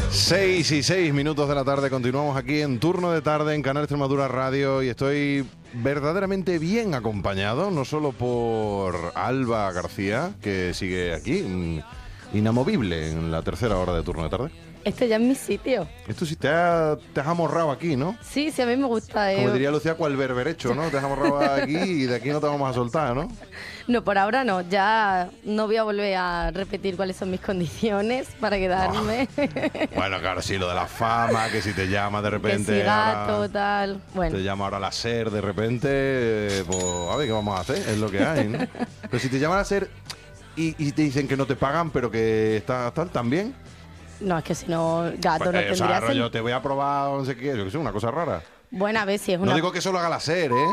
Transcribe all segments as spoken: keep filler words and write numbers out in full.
Seis y seis minutos de la tarde, continuamos aquí en Turno de Tarde en Canal Extremadura Radio y estoy verdaderamente bien acompañado, no solo por Alba García, que sigue aquí, inamovible en la tercera hora de Turno de Tarde. Este ya es mi sitio. Esto sí te, ha, te has amorrado aquí, ¿no? Sí, sí, a mí me gusta. Eh. Como diría Lucía, cual berberecho, ¿no? Te has amorrado aquí y de aquí no te vamos a soltar, ¿no? No, por ahora no. Ya no voy a volver a repetir cuáles son mis condiciones para quedarme. Oh. Bueno, claro, sí, lo de la fama, que si te llama de repente... Que si gato, ahora, tal... Bueno. Te llama ahora la SER de repente, eh, pues a ver qué vamos a hacer, es lo que hay, ¿no? Pero si te llaman a SER y, y te dicen que no te pagan, pero que estás tal, ¿también? No, es que si no, gato Pues, no eh, o tendría sea, rollo, sen- te voy a probar, no sé qué, yo que sé, una cosa rara. Bueno, a ver, si es No una, digo que eso lo haga la SER, ¿eh?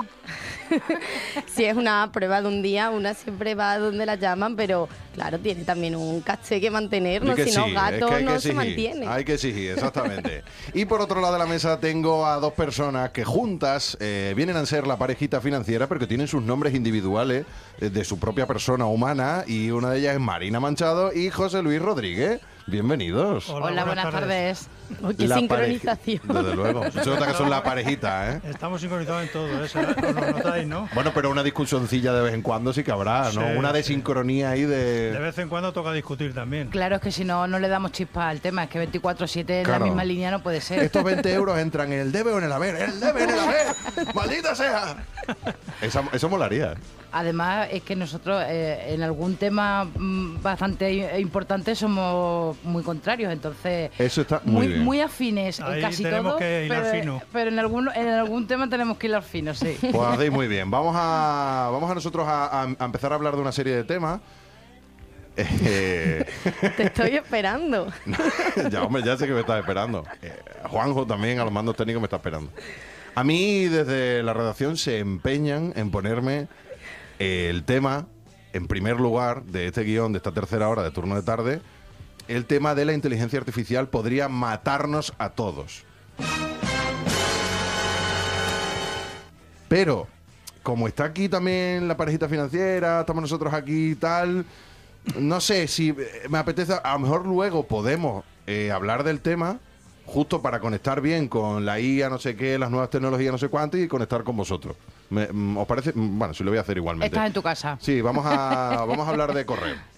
si es una prueba de un día, una siempre va donde la llaman, pero claro, tiene también un caché que mantener, Di ¿no? que Si sí, no, es gato que hay que no se exigir, mantiene. Hay que exigir, exactamente. Y por otro lado de la mesa tengo a dos personas que juntas eh, vienen a ser la parejita financiera, pero que tienen sus nombres individuales eh, de su propia persona humana, y una de ellas es Marina Manchado y José Luis Rodríguez. Bienvenidos. Hola, Hola, buenas, buenas tardes. Uy, qué La sincronización. pareji- Desde luego. Se nota que son la parejita, ¿eh? Estamos sincronizados en todo, ¿eh? Os lo notáis, ¿no? Bueno, pero una discusioncilla de vez en cuando sí que habrá, ¿no? Sí, Una sí. desincronía ahí De de... vez en cuando toca discutir también. Claro, es que si no, no le damos chispa al tema. Es que veinticuatro siete en Claro. la misma línea no puede ser. Estos veinte euros entran en el debe o en el haber. ¡El debe en el haber! ¡Maldita sea! Esa- eso molaría. Además, es que nosotros eh, en algún tema mm, bastante i- importante somos muy contrarios. Entonces, Eso está muy bien. muy afines Ahí en casi tenemos todo. que hilar pero, fino. pero en algún, en algún tema tenemos que hilar fino, sí. Pues hacéis muy bien. Vamos a, vamos a nosotros a, a- a empezar a hablar de una serie de temas. Eh, Te estoy esperando. ya, hombre, ya sé que me estás esperando. Eh, Juanjo también, a los mandos técnicos, me está esperando. A mí, desde la redacción, se empeñan en ponerme el tema, en primer lugar, de este guión, de esta tercera hora de Turno de Tarde. El tema de la inteligencia artificial podría matarnos a todos. Pero, como está aquí también la parejita financiera, estamos nosotros aquí y tal, no sé si eh, me apetece, a lo mejor luego podemos eh, hablar del tema, justo para conectar bien con la I A, no sé qué, las nuevas tecnologías, no sé cuánto, y conectar con vosotros. Me- mm, ¿Os parece? Mm, Bueno, sí lo voy a hacer igualmente. Estás en tu casa. Sí, vamos a, vamos a hablar de correo.